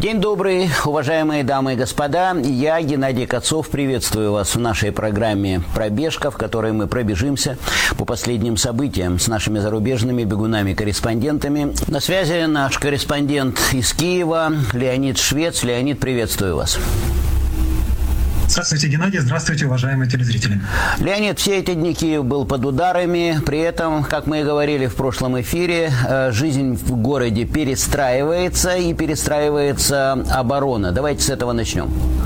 День добрый, уважаемые дамы и господа. Я, Геннадий Кацов, приветствую вас в нашей программе «Пробежка», в которой мы пробежимся по последним событиям с нашими зарубежными бегунами-корреспондентами. На связи наш корреспондент из Киева Леонид Швец. Леонид, приветствую вас. Здравствуйте, Геннадий. Здравствуйте, уважаемые телезрители. Леонид, все эти дни Киев был под ударами. При этом, как мы и говорили в прошлом эфире, жизнь в городе перестраивается и перестраивается оборона. Давайте с этого начнем.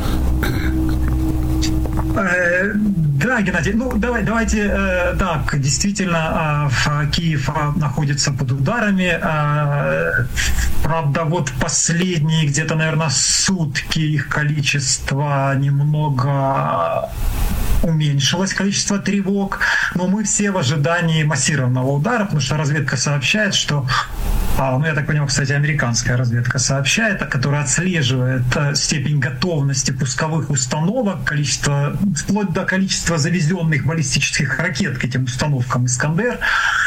Да, Геннадий, давайте так, действительно, Киев находится под ударами. Правда, вот последние где-то, наверное, сутки их количество немного уменьшилось, количество тревог, но мы все в ожидании массированного удара, потому что разведка сообщает, что, я так понимаю, кстати, американская разведка сообщает, которая отслеживает степень готовности пусковых установок, вплоть до количества завезенных баллистических ракет к этим установкам «Искандер».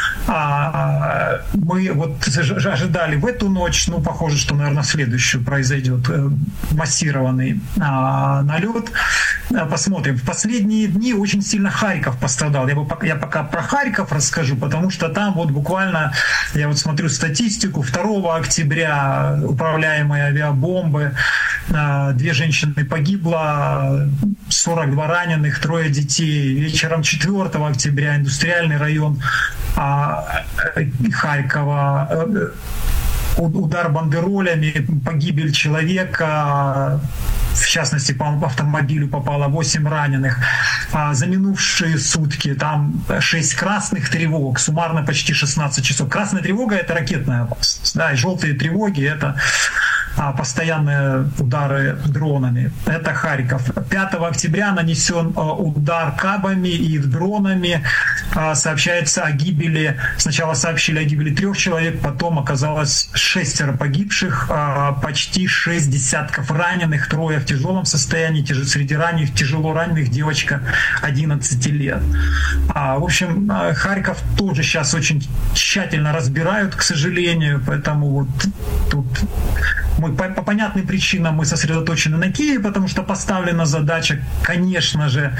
Мы вот ожидали в эту ночь, похоже, что, наверное, в следующую произойдет массированный налет. Посмотрим. В последние дни очень сильно Харьков пострадал. Я пока про Харьков расскажу, потому что там вот буквально, я вот смотрю статистику, 2 октября управляемые авиабомбы, 2 женщины погибло, 42 раненых, 3 детей. Вечером 4 октября индустриальный район Харькова, удар бандеролями, погибель человека, в частности, по автомобилю попало 8 раненых. За минувшие сутки там 6 красных тревог, суммарно почти 16 часов. Красная тревога – это ракетная опасность, да, и желтые тревоги – это постоянные удары дронами. Это Харьков. 5 октября нанесен удар кабами и дронами. Сообщается о гибели, сначала сообщили о гибели 3 человек, потом оказалось 6 погибших, почти 6 десятков раненых, 3 в тяжелом состоянии, среди раненых тяжело раненых девочка 11 лет. В общем, Харьков тоже сейчас очень тщательно разбирают, к сожалению, поэтому вот тут мы по понятным причинам мы сосредоточены на Киеве, потому что поставлена задача, конечно же,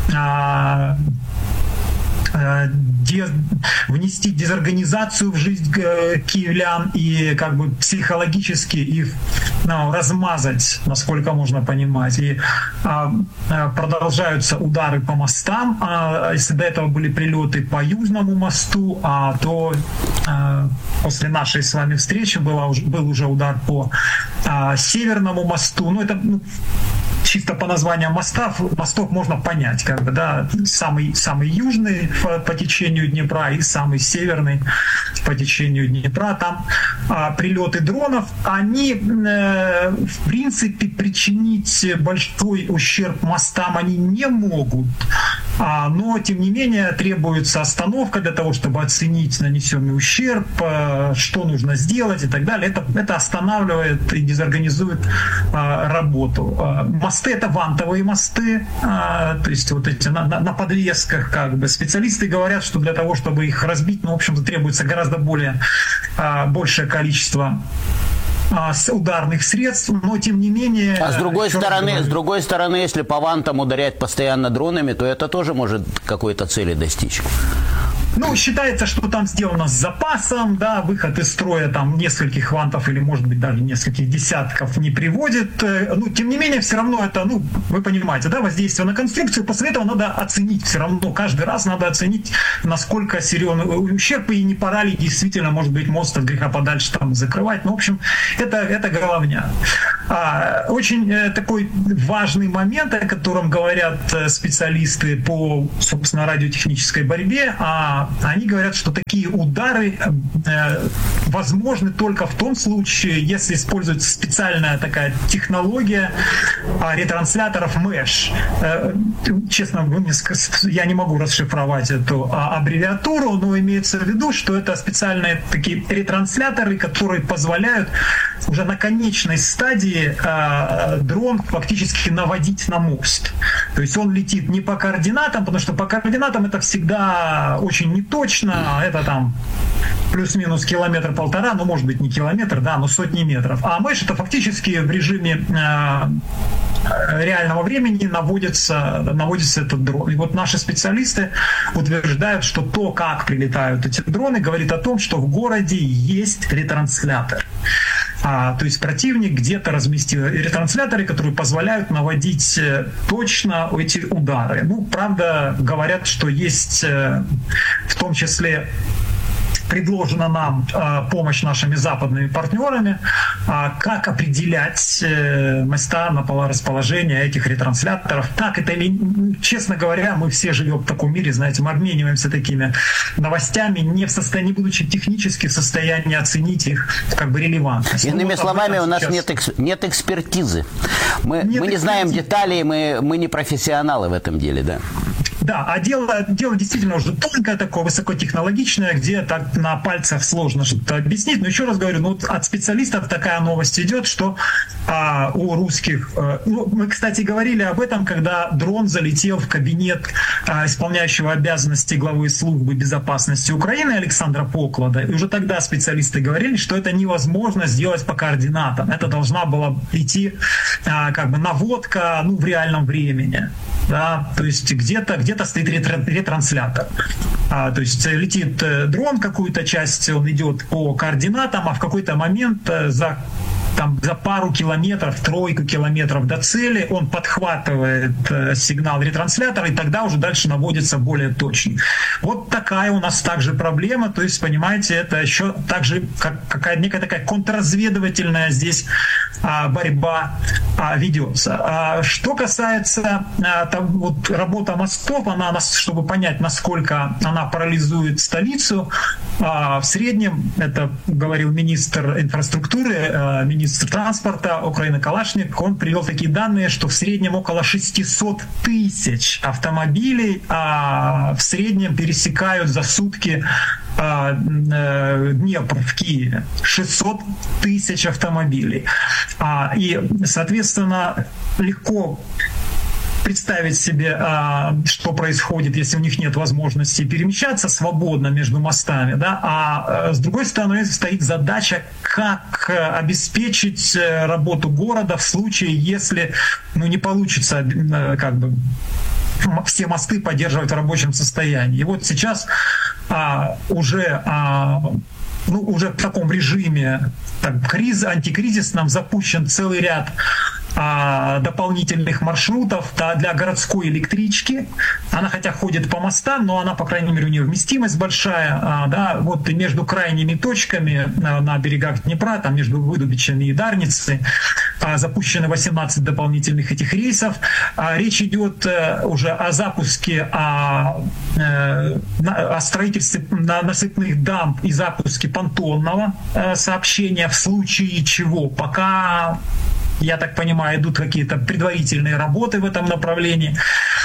внести дезорганизацию в жизнь киевлян и как бы психологически их размазать, насколько можно понимать. И продолжаются удары по мостам. Если до этого были прилеты по Южному мосту, то после нашей с вами встречи был уже удар по Северному мосту. Это чисто по названиям мостов можно понять, как бы, да, самый южный по течению Днепра и самый северный по течению Днепра. Там прилеты дронов, они в принципе причинить большой ущерб мостам они не могут, но тем не менее требуется остановка для того, чтобы оценить нанесенный ущерб, что нужно сделать и так далее. Это останавливает и дезорганизует работу. Мосты — это вантовые мосты, то есть вот эти на подвесках, как бы. Специалисты говорят, что для того, чтобы их разбить, в общем-то, требуется гораздо большее количество ударных средств, но тем не менее... с другой стороны, если по вантам ударять постоянно дронами, то это тоже может какой-то цели достичь. Считается, что там сделано с запасом, да, выход из строя там нескольких вантов или, может быть, даже нескольких десятков не приводит. Тем не менее, все равно это, вы понимаете, да, воздействие на конструкцию. После этого надо оценить все равно, каждый раз надо оценить, насколько серьезный ущерб, и не пора ли действительно, может быть, мост от греха подальше там закрывать. В общем, это головня. Очень такой важный момент, о котором говорят специалисты по, собственно, радиотехнической борьбе, они говорят, что такие удары возможны только в том случае, если используется специальная такая технология ретрансляторов Mesh. Честно, я не могу расшифровать эту аббревиатуру, но имеется в виду, что это специальные такие ретрансляторы, которые позволяют уже на конечной стадии дрон фактически наводить на мост. То есть он летит не по координатам, потому что по координатам это всегда очень неточно, это там плюс-минус километр-полтора, ну, может быть, не километр, да, но сотни метров. А мышь это фактически в режиме реального времени наводится этот дрон. И вот наши специалисты утверждают, что то, как прилетают эти дроны, говорит о том, что в городе есть ретранслятор. То есть противник где-то разместил ретрансляторы, которые позволяют наводить точно эти удары. Ну, правда, говорят, что есть в том числе предложена нам помощь нашими западными партнерами, как определять места на расположения этих ретрансляторов. Так это или, честно говоря, мы все живем в таком мире, знаете, мы обмениваемся такими новостями, не в состоянии, будучи технически в состоянии оценить их как бы релевантность. Иными словами, у нас нет экспертизы. Мы не знаем деталей, мы не профессионалы в этом деле, да? Да, а дело действительно уже тонкое такое, высокотехнологичное, где так на пальцах сложно что-то объяснить. Но еще раз говорю, ну, вот от специалистов такая новость идет, что у русских... мы, кстати, говорили об этом, когда дрон залетел в кабинет исполняющего обязанности главы службы безопасности Украины Александра Поклада. И уже тогда специалисты говорили, что это невозможно сделать по координатам. Это должна была идти как бы наводка, ну, в реальном времени. Да, то есть где-то стоит ретранслятор. То есть летит дрон, какую-то часть он идет по координатам, а в какой-то момент за пару километров, тройку километров до цели он подхватывает сигнал ретранслятора, и тогда уже дальше наводится более точно. Вот такая у нас также проблема, то есть, понимаете, это еще также как некая такая контрразведывательная здесь борьба ведется. Что касается вот, работы мостов, чтобы понять, насколько она парализует столицу, в среднем, это говорил министр инфраструктуры, министр транспорта Украины Калашник, он привел такие данные, что в среднем около 600 тысяч автомобилей в среднем пересекают за сутки Днепр в Киеве. 600 тысяч автомобилей. И, соответственно, легко представить себе, что происходит, если у них нет возможности перемещаться свободно между мостами, да? А с другой стороны стоит задача, как обеспечить работу города в случае, если не получится как бы все мосты поддерживать в рабочем состоянии. И вот сейчас уже в таком режиме антикризисном запущен целый ряд дополнительных маршрутов для городской электрички. Она хотя ходит по мостам, но она, по крайней мере, у нее вместимость большая. Да, вот и между крайними точками на берегах Днепра, там между Выдубичами и Дарницей, запущены 18 дополнительных этих рейсов. Речь идет уже о запуске, о строительстве насыпных дамб и запуске понтонного сообщения, в случае чего пока, я так понимаю, идут какие-то предварительные работы в этом направлении.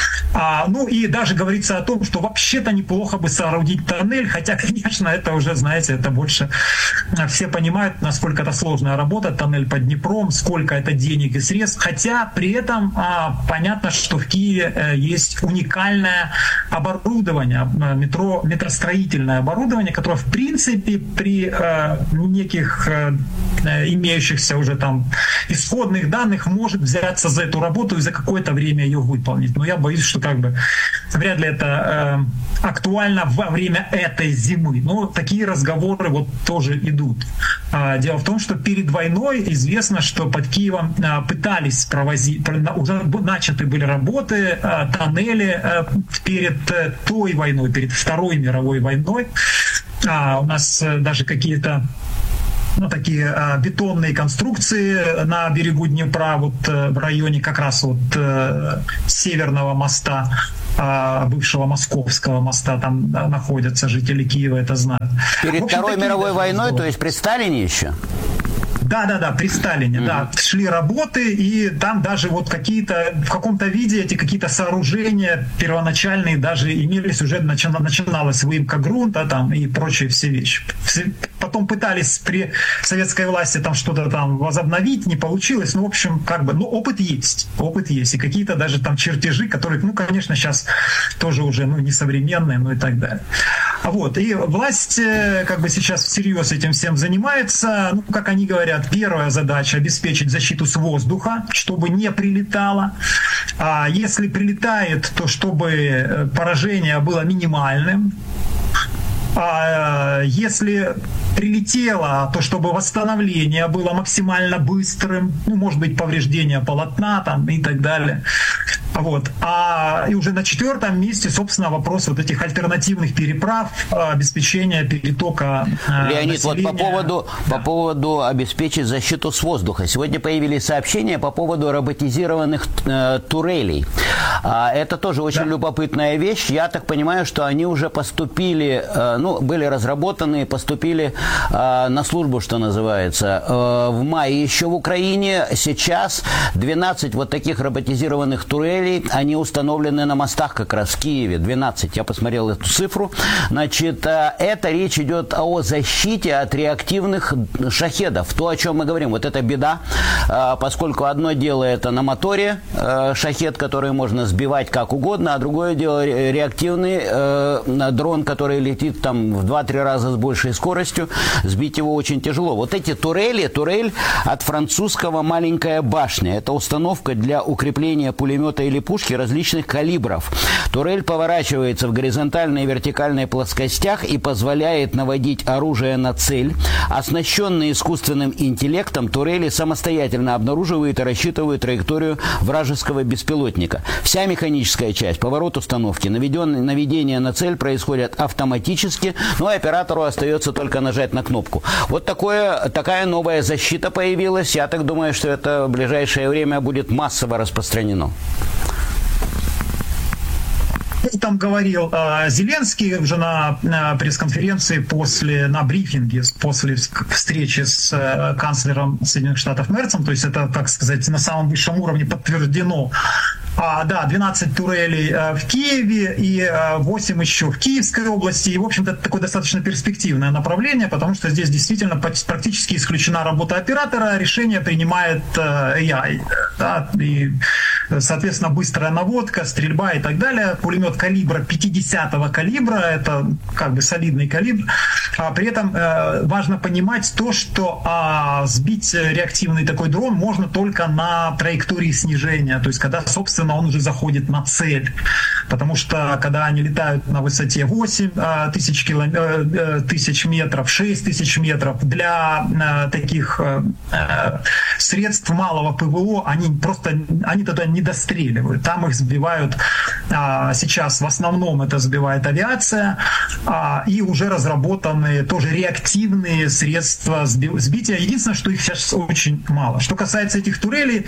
И даже говорится о том, что вообще-то неплохо бы соорудить тоннель, хотя, конечно, это уже, знаете, это больше все понимают, насколько это сложная работа, тоннель под Днепром, сколько это денег и средств, хотя при этом понятно, что в Киеве есть уникальное оборудование, метростроительное оборудование, которое, в принципе, при неких имеющихся уже там исходных данных может взяться за эту работу и за какое-то время ее выполнить. Но я боюсь, что как бы вряд ли это актуально во время этой зимы. Но такие разговоры вот тоже идут. Дело в том, что перед войной известно, что под Киевом пытались провозить, уже начаты были работы, тоннели перед той войной, перед Второй мировой войной. У нас даже какие-то такие бетонные конструкции на берегу Днепра, вот в районе как раз вот Северного моста, бывшего Московского моста, там находятся жители Киева, это знают. Перед Второй мировой войной, то есть при Сталине еще? Да, при Сталине, да, шли работы, и там даже вот какие-то, в каком-то виде эти какие-то сооружения первоначальные даже имелись, уже начиналась выемка грунта там и прочие все вещи. потом пытались при советской власти там что-то там возобновить, не получилось. Ну, в общем, опыт есть. И какие-то даже там чертежи, которые, ну, конечно, сейчас тоже уже, ну, несовременные, ну и так далее. Вот. И власть сейчас всерьез этим всем занимается. Ну, как они говорят, первая задача — обеспечить защиту с воздуха, чтобы не прилетало. А если прилетает, то чтобы поражение было минимальным. А если прилетело, то чтобы восстановление было максимально быстрым, ну, может быть, повреждение полотна там и так далее. Вот. И уже на 4-м месте, собственно, вопрос вот этих альтернативных переправ, обеспечения перетока Леонид, населения. Вот по поводу обеспечить защиту с воздуха. Сегодня появились сообщения по поводу роботизированных турелей. Это тоже очень любопытная вещь. Я так понимаю, что они уже поступили, были разработаны и поступили на службу, что называется, в мае еще в Украине. Сейчас 12 вот таких роботизированных турелей, они установлены на мостах как раз в Киеве. 12. Я посмотрел эту цифру. Значит, это речь идет о защите от реактивных шахедов. То, о чем мы говорим, вот это беда, поскольку одно дело это на моторе шахед, который можно сбивать как угодно, а другое дело реактивный дрон, который летит там в 2-3 раза с большей скоростью, сбить его очень тяжело. Вот эти турель от французского «маленькая башня». Это установка для укрепления пулемета или пушки различных калибров. Турель поворачивается в горизонтальной и вертикальной плоскостях и позволяет наводить оружие на цель. Оснащенные искусственным интеллектом, турели самостоятельно обнаруживают и рассчитывают траекторию вражеского беспилотника. Вся механическая часть, поворот установки, наведение на цель происходят автоматически, но оператору остается только нажать на кнопку. Вот такая новая защита появилась. Я так думаю, что это в ближайшее время будет массово распространено. Там говорил Зеленский уже на пресс-конференции на брифинге после встречи с канцлером Соединенных Штатов Мерцем, то есть это, так сказать, на самом высшем уровне подтверждено. 12 турелей в Киеве и 8 еще в Киевской области. И, в общем-то, это такое достаточно перспективное направление, потому что здесь действительно практически исключена работа оператора, решение принимает AI. Да, и, соответственно, быстрая наводка, стрельба и так далее. Пулемет калибра 50-го калибра, это как бы солидный калибр. При этом важно понимать то, что сбить реактивный такой дрон можно только на траектории снижения, то есть когда, собственно, он уже заходит на цель. Потому что когда они летают на высоте 8 тысяч метров, 6 тысяч метров, для таких средств малого ПВО они туда не достреливают. Там их сбивают, сейчас в основном это сбивает авиация, и уже разработаны тоже реактивные средства сбития. Единственное, что их сейчас очень мало. Что касается этих турелей,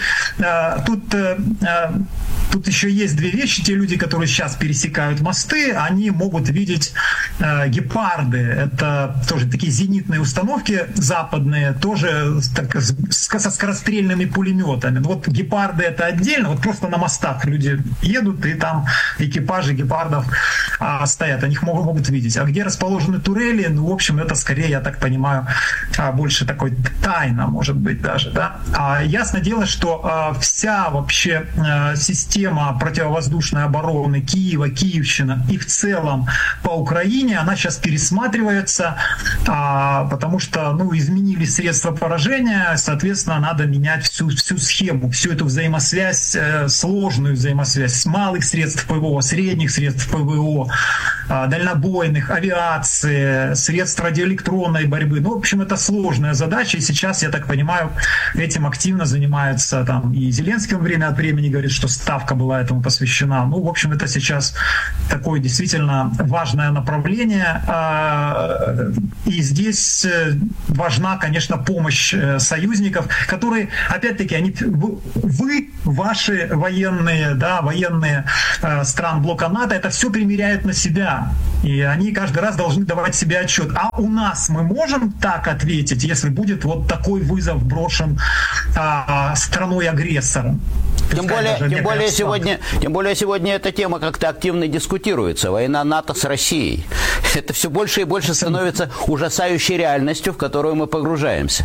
тут еще есть две вещи. Те люди, которые сейчас пересекают мосты, они могут видеть гепарды. Это тоже такие зенитные установки западные, тоже со скорострельными пулеметами. Вот гепарды это отдельно, вот просто на мостах люди едут, и там экипажи гепардов стоят, они их могут видеть. А где расположены турели, ну, в общем, это скорее, я так понимаю, больше такой тайна, может быть, даже, да. Ясное дело, что вся вообще система противовоздушной обороны Киева, Киевщина и в целом по Украине, она сейчас пересматривается, потому что, изменились средства поражения, соответственно, надо менять всю схему, всю эту взаимосвязь, сложную взаимосвязь малых средств ПВО, средних средств ПВО, дальнобойных, авиации, средств радиоэлектронной борьбы. В общем, это сложная задача, и сейчас, я так понимаю, этим активно занимается там и Зеленский время от времени говорит, что ставка была этому посвящена. В общем, это сейчас такое действительно важное направление, и здесь важна, конечно, помощь союзников, которые, опять-таки, ваши военные стран блока НАТО, это все примеряют на себя. И они каждый раз должны давать себе отчет. А у нас мы можем так ответить, если будет вот такой вызов брошен страной-агрессором? Тем более сегодня эта тема как-то активно дискутируется. Война НАТО с Россией. Это все больше и больше становится ужасающей реальностью, в которую мы погружаемся.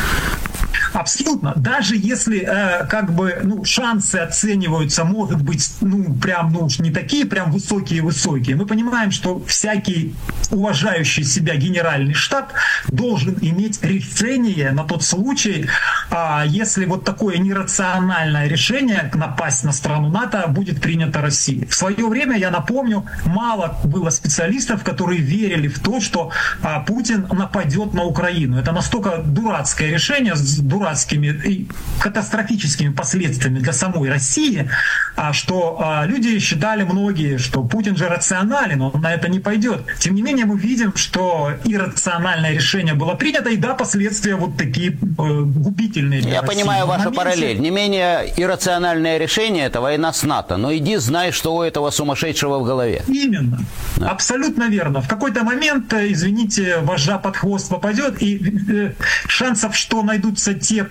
Абсолютно. Даже если шансы оцениваются, может быть, не такие прям высокие-высокие. Мы понимаем, что всякий уважающий себя генеральный штаб должен иметь решение на тот случай, если вот такое нерациональное решение напасть на страну НАТО будет принято Россией. В свое время, я напомню, мало было специалистов, которые верили в то, что Путин нападет на Украину. Это настолько дурацкое решение с дурацкими и катастрофическими последствиями для самой России, что люди считали многие, что Путин же рационален, он на это не пойдет. Тем не менее, мы видим, что иррациональное решение было принято, и да, последствия вот такие губительные для Я России. понимаю вашу параллель. Не менее иррациональное решение – это война с НАТО. Но иди, знай, что у этого сумасшедшего в голове. Именно. Да. Абсолютно верно. В какой-то момент, извините, вожжа под хвост попадет, и шансов, что найдутся те,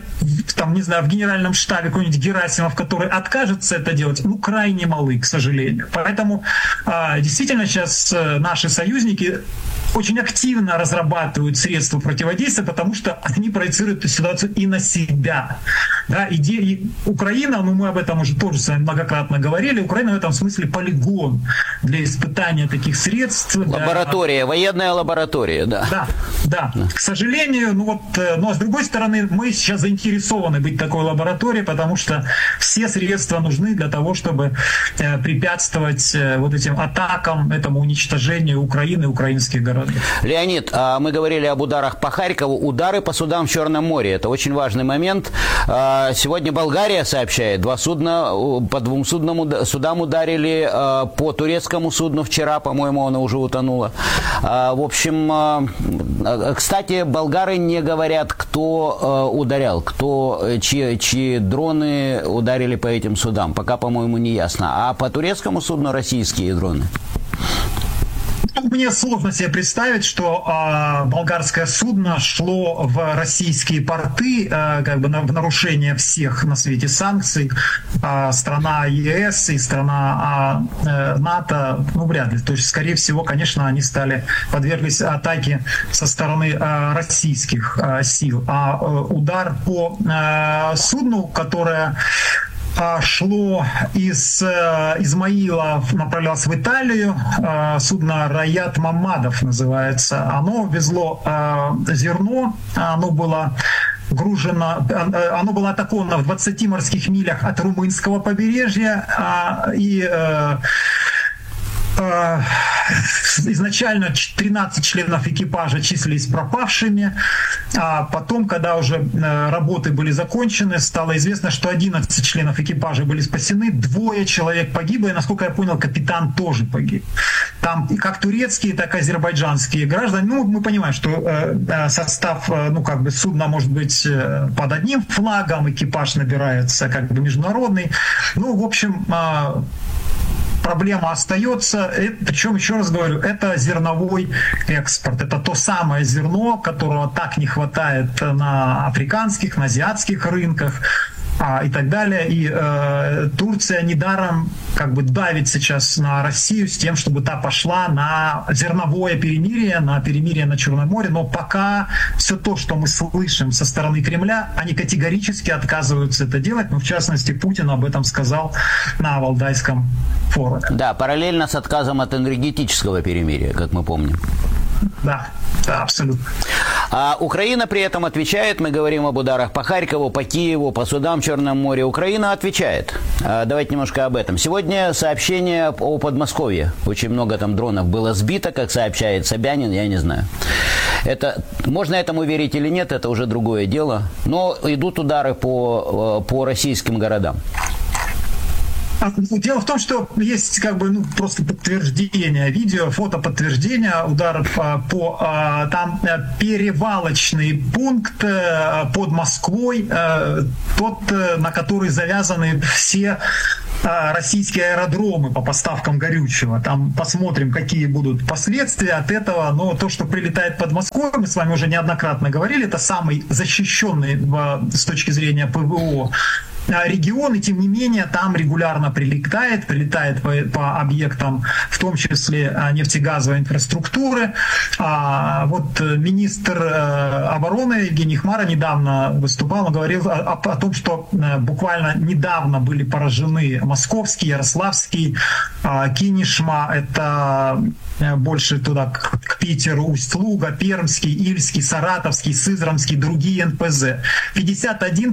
в генеральном штабе какой-нибудь Герасимов, который откажется это делать, крайне малы, к сожалению. Поэтому действительно сейчас наши союзники очень активно разрабатывают средства противодействия, потому что они проецируют эту ситуацию и на себя. Да, и Украина, мы об этом уже тоже с вами многократно говорили, Украина в этом смысле полигон для испытания таких средств. Лаборатория, военная лаборатория, да. Да. К сожалению, а с другой стороны, мы сейчас заинтересованы быть такой лабораторией, потому что все средства нужны для того, чтобы препятствовать вот этим атакам, этому уничтожению Украины, украинских городов. Леонид, мы говорили об ударах по Харькову. Удары по судам в Черном море. Это очень важный момент. Сегодня Болгария сообщает, по двум судам ударили, по турецкому судну вчера, по-моему, оно уже утонуло. В общем, кстати, болгары не говорят, кто ударял, чьи дроны ударили по этим судам. Пока, по-моему, не ясно. А по турецкому судну российские дроны. Мне сложно себе представить, что болгарское судно шло в российские порты, в нарушение всех на свете санкций. Страна ЕС и страна НАТО, вряд ли. То есть, скорее всего, конечно, они подверглись атаке со стороны российских сил. А удар по судну, которое шло из Измаила, направлялось в Италию, судно «Раят Мамадов» называется. Оно везло зерно, оно было атаковано в 20 морских милях от румынского побережья, изначально 13 членов экипажа числились пропавшими, а потом, когда уже работы были закончены, стало известно, что 11 членов экипажа были спасены, 2 человек погибло, и, насколько я понял, капитан тоже погиб. Там как турецкие, так и азербайджанские граждане. Мы понимаем, что состав судна может быть под одним флагом, экипаж набирается международный. В общем, проблема остается. Причем, еще раз говорю, это зерновой экспорт. Это то самое зерно, которого так не хватает на африканских, на азиатских рынках и так далее. И Турция недаром давит сейчас на Россию с тем, чтобы та пошла на зерновое перемирие, на перемирие на Черном море. Но пока все то, что мы слышим со стороны Кремля, они категорически отказываются это делать. В частности, Путин об этом сказал на Валдайском форуме. Да, параллельно с отказом от энергетического перемирия, как мы помним. Да, абсолютно. А Украина при этом отвечает, мы говорим об ударах по Харькову, по Киеву, по судам в Черном море. Украина отвечает. Давайте немножко об этом. Сегодня сообщение о Подмосковье. Очень много там дронов было сбито, как сообщает Собянин, я не знаю. Можно этому верить или нет, это уже другое дело. Но идут удары по российским городам. Дело в том, что есть просто подтверждение видео, фотоподтверждение ударов там перевалочный пункт под Москвой, тот, на который завязаны все российские аэродромы по поставкам горючего. Там посмотрим, какие будут последствия от этого. Но то, что прилетает под Москву, мы с вами уже неоднократно говорили, это самый защищенный с точки зрения ПВО регион, и тем не менее там регулярно прилетает по объектам, в том числе нефтегазовой инфраструктуры. Вот министр обороны Евгений Хмара недавно выступал, он говорил о том, что буквально недавно были поражены Московский, Ярославский, Кинешма, это больше туда к Питеру, Усть-Луга, Пермский, Ильский, Саратовский, Сызранский, другие НПЗ. 51%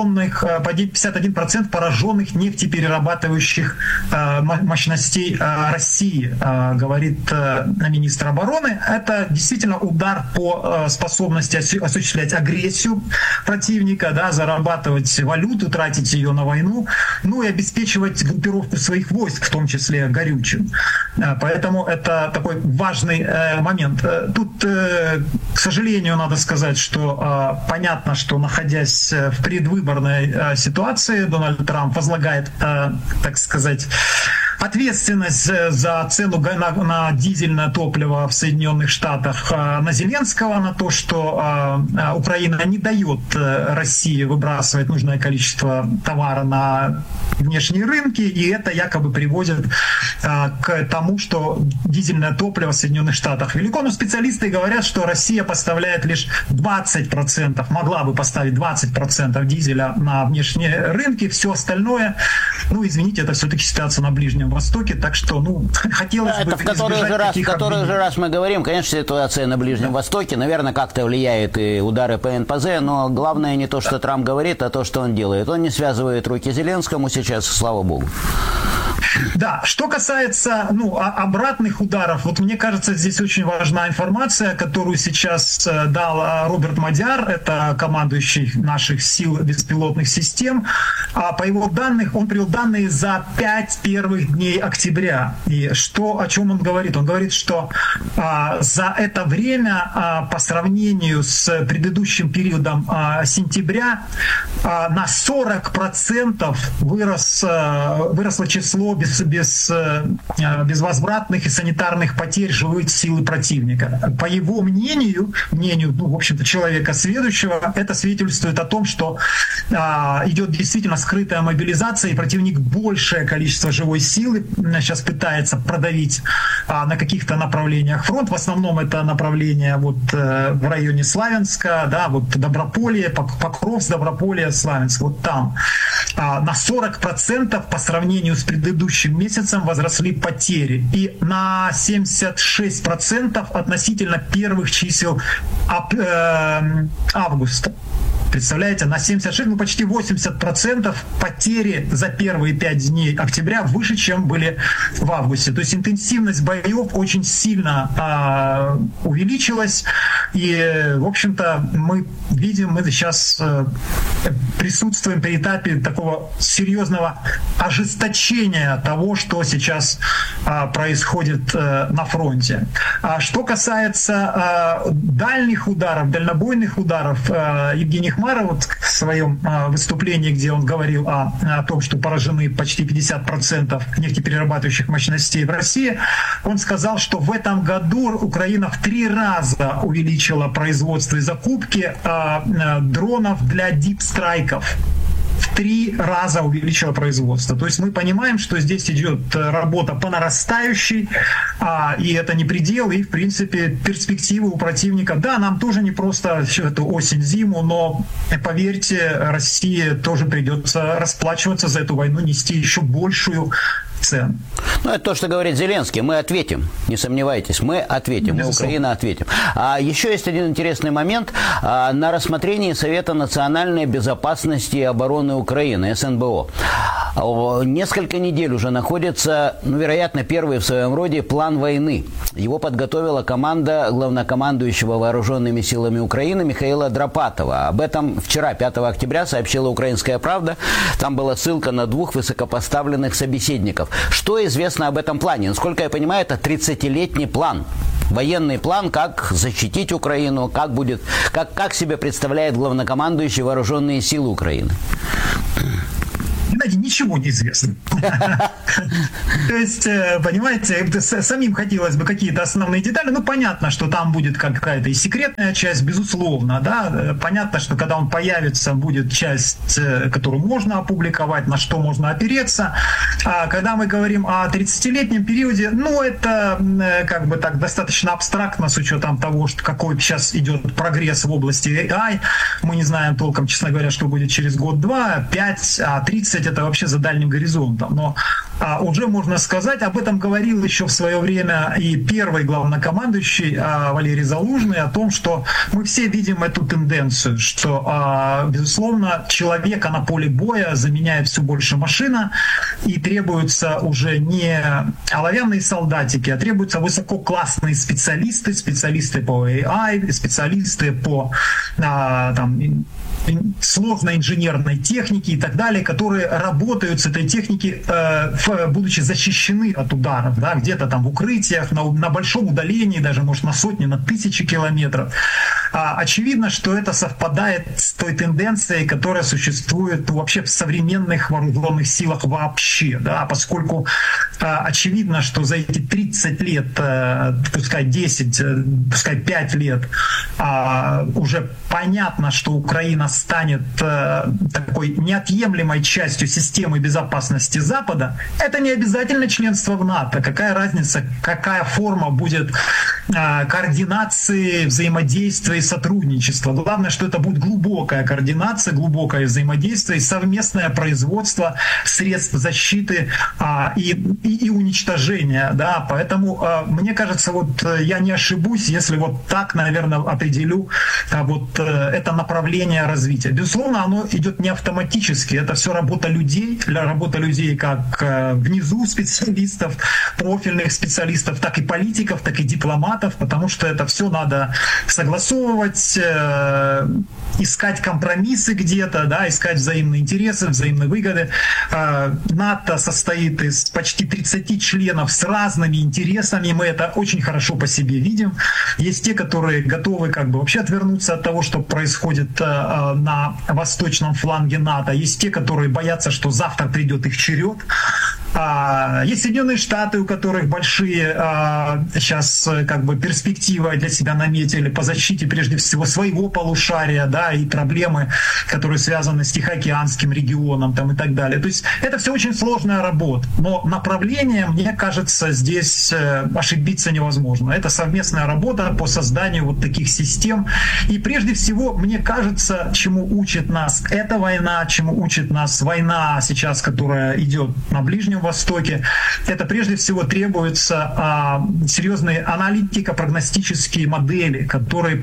пораженных нефтеперерабатывающих мощностей России, говорит министр обороны. Это действительно удар по способности осуществлять агрессию противника, да, зарабатывать валюту, тратить ее на войну, ну и обеспечивать группировку своих войск, в том числе горючим. Поэтому это такой важный момент. Тут, к сожалению, надо сказать, что понятно, что, находясь в предвыборной ситуации, Дональд Трамп возлагает, так сказать, ответственность за цену на дизельное топливо в Соединенных Штатах на Зеленского, на то, что Украина не дает России выбрасывать нужное количество товара на внешние рынки, и это якобы приводит к тому, что дизельное топливо в Соединенных Штатах велико. Но специалисты говорят, что Россия поставляет лишь 20%, могла бы поставить 20% дизеля на внешние рынки, все остальное, ну, извините, это все-таки ситуация на Ближнем Востоке, так что, ну, хотелось бы избежать таких который же раз мы говорим, конечно, ситуация на Ближнем Востоке, наверное, как-то влияет и удары по НПЗ, но главное не то, что Трамп говорит, а то, что он делает. Он не связывает руки Зеленскому сейчас, слава богу. Да, что касается обратных ударов, вот мне кажется, здесь очень важна информация, которую сейчас дал Роберт Мадяр, это командующий наших сил беспилотных систем. По его данным, он привел данные за 5 первых дней октября. И о чем он говорит? Он говорит, что за это время по сравнению с предыдущим периодом сентября на 40% выросло число безвозвратных и санитарных потерь живой силы противника. По его мнению, в общем-то, человека сведущего, это свидетельствует о том, что идет действительно скрытая мобилизация, и противник большее количество живой силы сейчас пытается продавить на каких-то направлениях фронт. В основном это направление вот в районе Славянска, да, вот Доброполье, Покровск, Доброполье, Славянск, вот там. На 40% по сравнению с предыдущим месяцем возросли потери. И на 76% относительно первых чисел августа. Представляете, на 76, почти 80% потери за первые 5 дней октября выше, чем были в августе. То есть интенсивность боев очень сильно увеличилась. И, в общем-то, мы сейчас присутствуем при этапе такого серьезного ожесточения того, что сейчас происходит на фронте. Что касается дальних ударов, дальнобойных ударов, Евгений Хмара вот в своем выступлении, где он говорил о том, что поражены почти 50% нефтеперерабатывающих мощностей в России, он сказал, что в этом году Украина в 3 раза увеличила производство и закупки дронов для дипстрайков. В 3 раза увеличила производство. То есть мы понимаем, что здесь идет работа по нарастающей, и это не предел, и, в принципе, перспективы у противника. Да, нам тоже не просто эту осень-зиму, но, поверьте, России тоже придется расплачиваться за эту войну, нести еще большую цену. Ну, это то, что говорит Зеленский. Мы ответим, не сомневайтесь, мы ответим, мы, Украина, ответим. А еще есть один интересный момент. На рассмотрении Совета национальной безопасности и обороны Украины, СНБО, несколько недель уже находится, вероятно, первый в своем роде план войны. Его подготовила команда главнокомандующего вооруженными силами Украины Михаила Драпатова. Об этом вчера, 5 октября, сообщила «Украинская правда». Там была ссылка на 2 высокопоставленных собеседников. Что известно об этом плане? Насколько я понимаю, это 30-летний план. Военный план, как защитить Украину, как себе представляет главнокомандующий вооруженные силы Украины. ничего не известно. То есть, понимаете, самим хотелось бы какие-то основные детали. Ну, понятно, что там будет какая-то и секретная часть, безусловно, да. Понятно, что когда он появится, будет часть, которую можно опубликовать, на что можно опереться. А когда мы говорим о 30-летнем периоде, ну, это как бы так достаточно абстрактно с учетом того, что какой сейчас идет прогресс в области AI. Мы не знаем толком, честно говоря, что будет через год-два, 5, а 30 это вообще за дальним горизонтом. Но уже можно сказать, об этом говорил еще в свое время и первый главнокомандующий Валерий Залужный, о том, что мы все видим эту тенденцию, что, безусловно, человека на поле боя заменяет все больше машина, и требуются уже не оловянные солдатики, а требуются высококлассные специалисты по AI, специалисты по сложной инженерной технике и так далее, которые работают с этой техникой, будучи защищены от ударов, да, где-то там в укрытиях, на большом удалении, даже, может, на сотни, на тысячи километров. Очевидно, что это совпадает с той тенденцией, которая существует вообще в современных вооруженных силах вообще, да, поскольку очевидно, что за эти 30 лет, пускай 10, пускай 5 лет, уже понятно, что Украина станет такой неотъемлемой частью системы безопасности Запада. Это не обязательно членство в НАТО. Какая разница, какая форма будет координации, взаимодействия и сотрудничества. Главное, что это будет глубокая координация, глубокое взаимодействие и совместное производство средств защиты и уничтожения. Да? Поэтому, мне кажется, вот я не ошибусь, если вот так, наверное, определю вот это направление развития. Безусловно, оно идет не автоматически. Это все работа людей как внизу специалистов, профильных специалистов, так и политиков, так и дипломатов, потому что это все надо согласовывать, искать компромиссы где-то, да, искать взаимные интересы, взаимные выгоды. НАТО состоит из почти 30 членов с разными интересами, мы это очень хорошо по себе видим. Есть те, которые готовы как бы вообще отвернуться от того, что происходит на восточном фланге НАТО. Есть те, которые боятся, что завтра придет их черед. Есть Соединенные Штаты, у которых большие сейчас как бы перспективы для себя наметили по защите прежде всего своего полушария, да, и проблемы, которые связаны с Тихоокеанским регионом там, и так далее. То есть это все очень сложная работа. Но направление, мне кажется, здесь ошибиться невозможно. Это совместная работа по созданию вот таких систем. И прежде всего, мне кажется, чему учит нас эта война, чему учит нас война сейчас, которая идет на Ближнем Востоке, это прежде всего требуются серьезные аналитико-прогностические модели, которые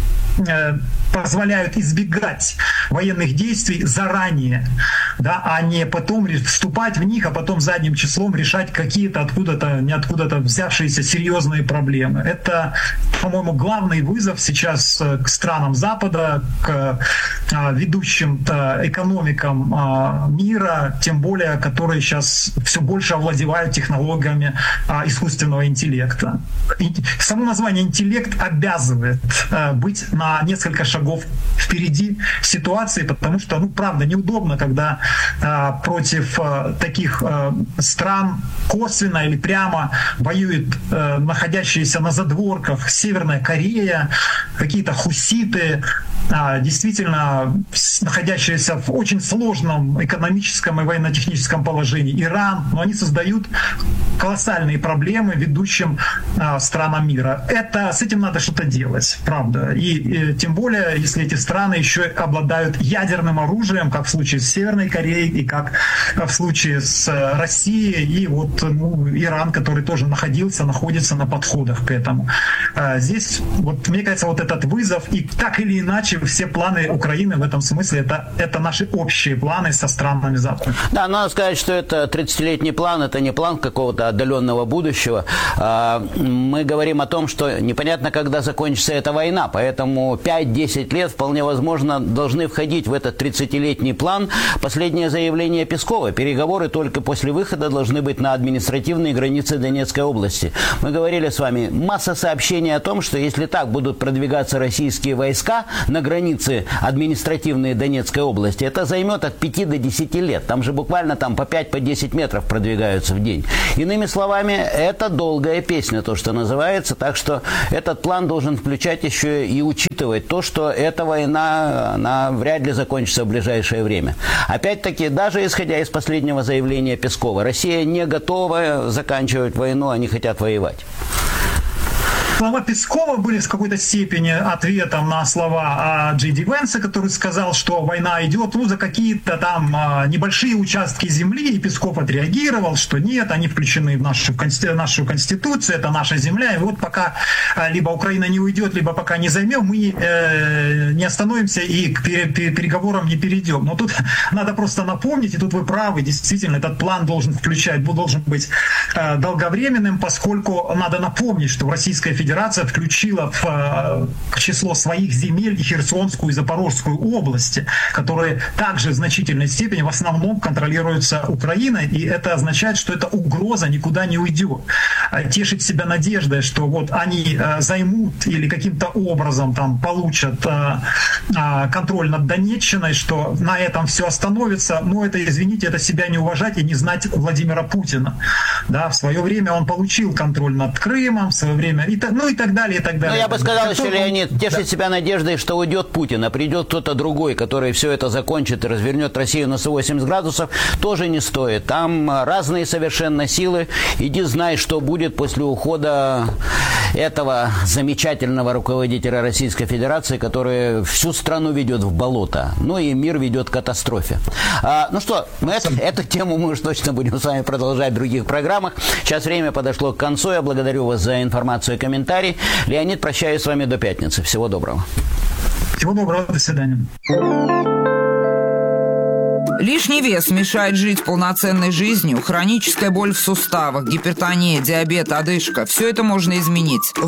позволяют избегать военных действий заранее, да, а не потом вступать в них, а потом задним числом решать какие-то ниоткуда-то взявшиеся серьезные проблемы. Это, по-моему, главный вызов сейчас к странам Запада, к ведущим экономикам мира, тем более, которые сейчас все больше овладевают технологиями искусственного интеллекта. Само название «интеллект» обязывает быть на несколько шагов впереди ситуации, потому что, правда, неудобно, когда против таких стран косвенно или прямо воюют находящиеся на задворках Северная Корея, какие-то хуситы, действительно находящиеся в очень сложном экономическом и военно-техническом положении Иран, но они создают колоссальные проблемы ведущим странам мира. С этим надо что-то делать, правда. И тем более, если эти страны еще обладают ядерным оружием, как в случае с Северной Кореей и как в случае с Россией, и вот Иран, который тоже находится на подходах к этому. Здесь, вот, мне кажется, вот этот вызов, и так или иначе все планы Украины в этом смысле это наши общие планы со странами Запада. Да, надо сказать, что это 30-летний план, это не план какого-то отдаленного будущего. Мы говорим о том, что непонятно, когда закончится эта война, поэтому 5-10 лет вполне возможно должны входить в этот 30-летний план. Последнее заявление Пескова: переговоры только после выхода должны быть на административные границы Донецкой области. Мы говорили с вами, масса сообщений о том, что если так будут продвигаться российские войска на границы административные Донецкой области, это займет от 5 до 10 лет. Там же буквально по 5-10 метров продвигаются в день. Иными словами, это долгая песня, то, что называется. Так что этот план должен включать еще и учитывать то, что эта война, она вряд ли закончится в ближайшее время. Опять-таки, даже исходя из последнего заявления Пескова, Россия не готова заканчивать войну, они хотят воевать. Слова Пескова были в какой-то степени ответом на слова Джей Ди Венса, который сказал, что война идет за какие-то там небольшие участки земли, и Песков отреагировал, что нет, они включены в нашу конституцию, это наша земля, и вот пока либо Украина не уйдет, либо пока не займем, мы не остановимся и к переговорам не перейдем. Но тут надо просто напомнить, и тут вы правы, действительно, этот план должен быть долговременным, поскольку надо напомнить, что Российская Федерация включила в число своих земель и Херсонскую и Запорожскую области, которые также в значительной степени в основном контролируются Украиной, и это означает, что эта угроза никуда не уйдет. Тешить себя надеждой, что вот они займут или каким-то образом там получат контроль над Донеччиной, что на этом все остановится, но это, извините, это себя не уважать и не знать Владимира Путина. Да, в свое время он получил контроль над Крымом, в свое время и так далее, и так далее. Но я бы сказал еще, Леонид, тешить себя надеждой, что уйдет Путин, а придет кто-то другой, который все это закончит и развернет Россию на 180 градусов, тоже не стоит. Там разные совершенно силы. Иди знай, что будет после ухода этого замечательного руководителя Российской Федерации, который всю страну ведет в болото. Ну и мир ведет к катастрофе. Ну что, эту тему мы уж точно будем с вами продолжать в других программах. Сейчас время подошло к концу. Я благодарю вас за информацию и комментарий. Леонид, прощаюсь с вами до пятницы. Всего доброго. Всего доброго. До свидания. Лишний вес мешает жить полноценной жизнью, хроническая боль в суставах, гипертония, диабет, одышка – все это можно изменить.